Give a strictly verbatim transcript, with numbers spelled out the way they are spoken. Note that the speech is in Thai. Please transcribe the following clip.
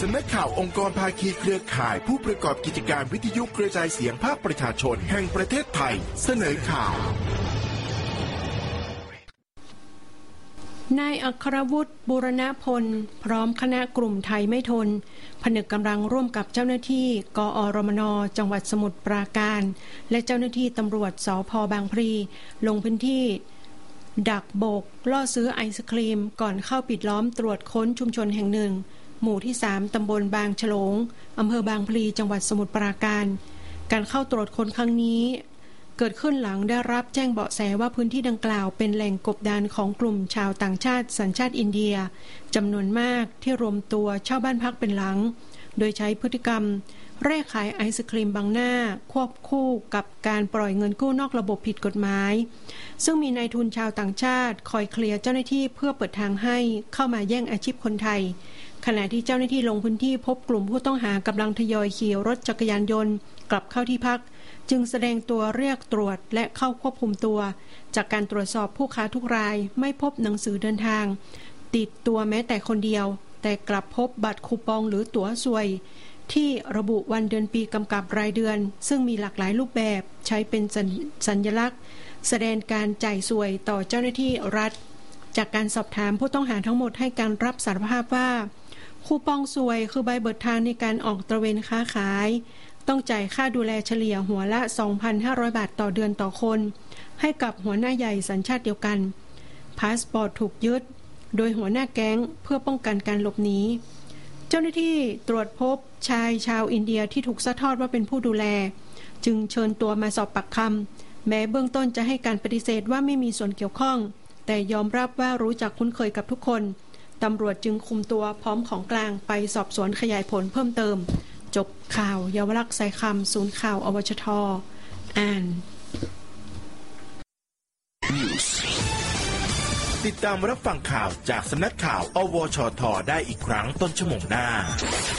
สำนักข่าวองค์กรภาคีเครือข่ายผู้ประกอบกิจการวิทยุกระจายเสียงภาคประชาชนแห่งประเทศไทยเสนอข่าวนายอัครวุฒิบูรณพลพร้อมคณะกลุ่มไทยไม่ทนผนึกกำลังร่วมกับเจ้าหน้าที่กอรมน.จังหวัดสมุทรปราการและเจ้าหน้าที่ตำรวจสภ.บางพลีลงพื้นที่ดักโบกล่อซื้อไอศครีมก่อนเข้าปิดล้อมตรวจค้นชุมชนแห่งหนึ่งหมู่ที่สามตำบลบางฉลงอำเภอบางพลีจังหวัดสมุทรปราการการเข้าตรวจค้นครั้งนี้เกิดขึ้นหลังได้รับแจ้งเบาะแสว่าพื้นที่ดังกล่าวเป็นแหล่งกบดานของกลุ่มชาวต่างชาติสัญชาติอินเดียจำนวนมากที่รวมตัวเช่าบ้านพักเป็นหลังโดยใช้พฤติกรรมเร่ขายไอศครีมบังหน้าควบคู่กับการปล่อยเงินกู้นอกระบบผิดกฎหมายซึ่งมีนายทุนชาวต่างชาติคอยเคลียร์เจ้าหน้าที่เพื่อเปิดทางให้เข้ามาแย่งอาชีพคนไทยขณะที่เจ้าหน้าที่ลงพื้นที่พบกลุ่มผู้ต้องหากำลังทยอยขี่รถจักรยานยนต์กลับเข้าที่พักจึงแสดงตัวเรียกตรวจและเข้าควบคุมตัวจากการตรวจสอบผู้ค้าทุกรายไม่พบหนังสือเดินทางติดตัวแม้แต่คนเดียวแต่กลับพบบัตรคูปองหรือตั๋วสวยที่ระบุวันเดือนปีกำกับรายเดือนซึ่งมีหลากหลายรูปแบบใช้เป็นสัญลักษณ์แสดงการจ่ายสวยต่อเจ้าหน้าที่รัฐจากการสอบถามผู้ต้องหาทั้งหมดให้การรับสารภาพว่าคูปองสวยคือใบเบิกทางในการออกตระเวนค้าขายต้องจ่ายค่าดูแลเฉลี่ยหัวละ สองพันห้าร้อย บาทต่อเดือนต่อคนให้กับหัวหน้าใหญ่สัญชาติเดียวกันพาสปอร์ตถูกยึดโดยหัวหน้าแก๊งเพื่อป้องกันการหลบหนีเจ้าหน้าที่ตรวจพบชายชาวอินเดียที่ถูกซัดทอดว่าเป็นผู้ดูแลจึงเชิญตัวมาสอบปากคำแม้เบื้องต้นจะให้การปฏิเสธว่าไม่มีส่วนเกี่ยวข้องแต่ยอมรับว่ารู้จักคุ้นเคยกับทุกคนตำรวจจึงคุมตัวพร้อมของกลางไปสอบสวนขยายผลเพิ่มเติมจบข่าวเยาวลักษณ์สายคำศูนย์ข่าวอวชท.อ่านติดตามรับฟังข่าวจากสำนักข่าวอวชท.ได้อีกครั้งต้นชั่วโมงหน้า